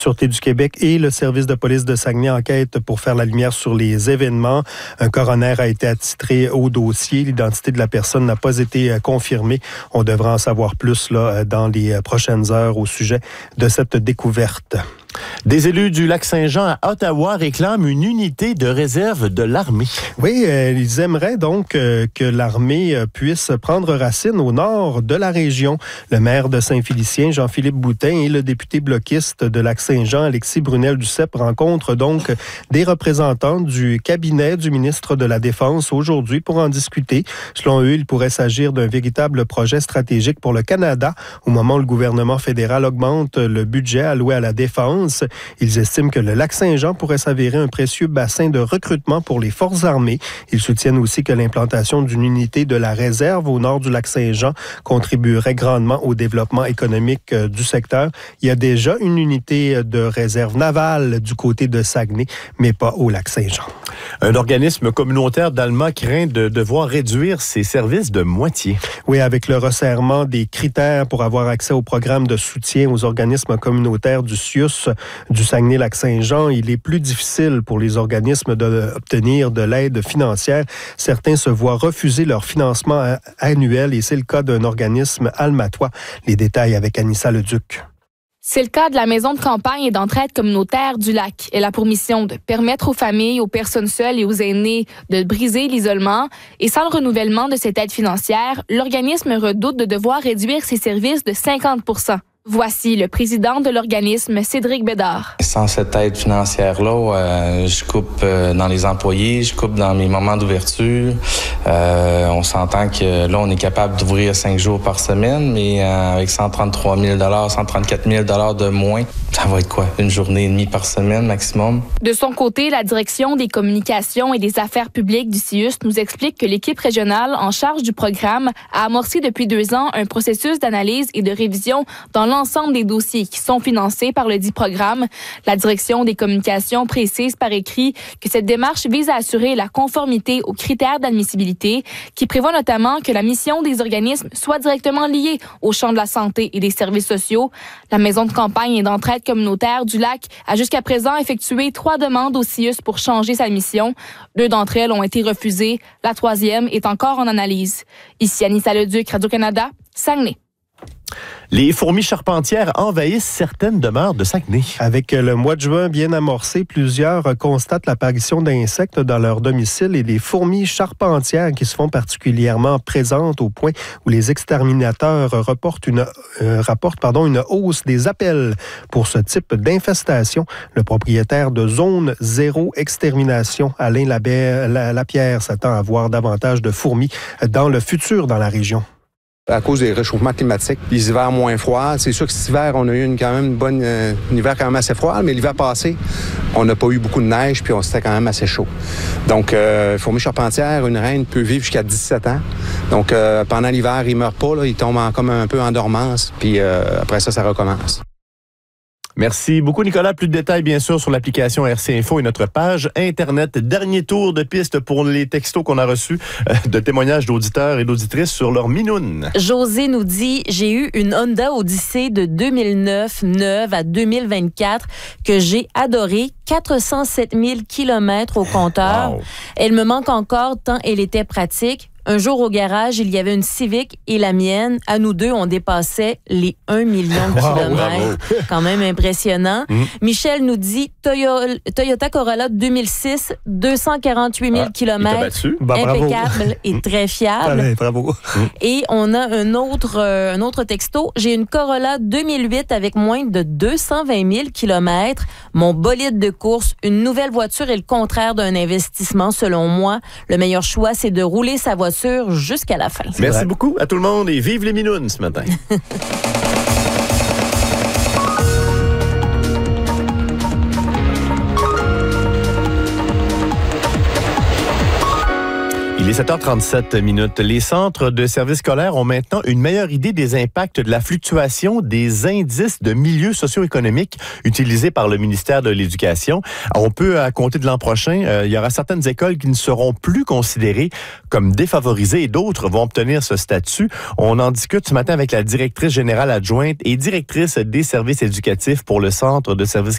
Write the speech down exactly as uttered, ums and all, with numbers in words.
Sûreté du Québec et le service de police de Saguenay enquêtent pour faire la lumière sur les événements. Un coroner a été attitré au dossier. L'identité de la personne n'a pas été confirmée. On devra en savoir plus là, dans les prochaines heures au sujet de cette découverte. Des élus du Lac-Saint-Jean à Ottawa réclament une unité de réserve de l'armée. Oui, euh, ils aimeraient donc euh, que l'armée euh, puisse prendre racine au nord de la région. Le maire de Saint-Félicien, Jean-Philippe Boutin, et le député bloquiste de Lac-Saint-Jean, Alexis Brunel-Duceppe, rencontrent donc des représentants du cabinet du ministre de la Défense aujourd'hui pour en discuter. Selon eux, il pourrait s'agir d'un véritable projet stratégique pour le Canada au moment où le gouvernement fédéral augmente le budget alloué à la défense. Ils estiment que le Lac-Saint-Jean pourrait s'avérer un précieux bassin de recrutement pour les forces armées. Ils soutiennent aussi que l'implantation d'une unité de la réserve au nord du Lac-Saint-Jean contribuerait grandement au développement économique du secteur. Il y a déjà une unité de réserve navale du côté de Saguenay, mais pas au Lac-Saint-Jean. Un organisme communautaire d'Alma craint de devoir réduire ses services de moitié. Oui, avec le resserrement des critères pour avoir accès au programme de soutien aux organismes communautaires du C I U S du Saguenay-Lac-Saint-Jean, il est plus difficile pour les organismes d'obtenir de l'aide financière. Certains se voient refuser leur financement annuel et c'est le cas d'un organisme almatois. Les détails avec Anissa Leduc. C'est le cas de la maison de campagne et d'entraide communautaire du Lac. Elle a pour mission de permettre aux familles, aux personnes seules et aux aînés de briser l'isolement. Et sans le renouvellement de cette aide financière, l'organisme redoute de devoir réduire ses services de cinquante pour cent. Voici le président de l'organisme, Cédric Bédard. Sans cette aide financière-là, euh, je coupe euh, dans les employés, je coupe dans mes moments d'ouverture. Euh, on s'entend que là, on est capable d'ouvrir cinq jours par semaine, mais euh, avec cent trente-trois mille dollars, cent trente-quatre mille dollars de moins, ça va être quoi? Une journée et demie par semaine maximum? De son côté, la direction des communications et des affaires publiques du C I U S nous explique que l'équipe régionale en charge du programme a amorcé depuis deux ans un processus d'analyse et de révision dans l'ensemble des dossiers qui sont financés par le dit programme. La direction des communications précise par écrit que cette démarche vise à assurer la conformité aux critères d'admissibilité qui prévoient notamment que la mission des organismes soit directement liée au champ de la santé et des services sociaux. La maison de campagne et d'entraide communautaire du Lac a jusqu'à présent effectué trois demandes au C I U S pour changer sa mission. Deux d'entre elles ont été refusées. La troisième est encore en analyse. Ici Anissa Leduc, Radio-Canada, Saguenay. Les fourmis charpentières envahissent certaines demeures de Saguenay. Avec le mois de juin bien amorcé, plusieurs constatent l'apparition d'insectes dans leur domicile et des fourmis charpentières qui se font particulièrement présentes au point où les exterminateurs reportent une, euh, rapportent pardon, une hausse des appels pour ce type d'infestation. Le propriétaire de Zone Zéro Extermination, Alain Lapierre, s'attend à voir davantage de fourmis dans le futur dans la région. À cause des réchauffements climatiques, les hivers moins froids. C'est sûr que cet hiver, on a eu une, quand même une bonne, euh, un hiver quand même assez froid, mais l'hiver passé, on n'a pas eu beaucoup de neige, puis on c'était quand même assez chaud. Donc, euh, fourmi charpentière, une reine peut vivre jusqu'à dix-sept ans. Donc, euh, pendant l'hiver, il ne meurt pas, là, il tombe en, comme un peu en dormance, puis euh, après ça, ça recommence. Merci beaucoup, Nicolas. Plus de détails, bien sûr, sur l'application R C Info et notre page Internet. Dernier tour de piste pour les textos qu'on a reçus euh, de témoignages d'auditeurs et d'auditrices sur leur minoune. José nous dit « J'ai eu une Honda Odyssey de deux mille neuf, neuve à deux mille vingt-quatre, que j'ai adorée. quatre cent sept mille kilomètres au compteur. Wow. Elle me manque encore tant elle était pratique. Un jour au garage, il y avait une Civic et la mienne. À nous deux, on dépassait les un million de wow, kilomètres. Bravo. Quand même impressionnant. Mm. Michel nous dit Toyo- Toyota Corolla deux mille six, deux cent quarante-huit mille ah, kilomètres. Ben, impeccable et très fiable. Allez, bravo. Et on a un autre, euh, un autre texto. J'ai une Corolla deux mille huit avec moins de deux cent vingt mille kilomètres. Mon bolide de course, une nouvelle voiture est le contraire d'un investissement selon moi. Le meilleur choix, c'est de rouler sa voiture jusqu'à la fin. Merci vrai. beaucoup à tout le monde et vive les minounes ce matin. Il est sept heures trente-sept minutes. Les centres de services scolaires ont maintenant une meilleure idée des impacts de la fluctuation des indices de milieu socio-économique utilisés par le ministère de l'Éducation. Alors, on peut, à compter de l'an prochain, euh, il y aura certaines écoles qui ne seront plus considérées comme défavorisées et d'autres vont obtenir ce statut. On en discute ce matin avec la directrice générale adjointe et directrice des services éducatifs pour le Centre de services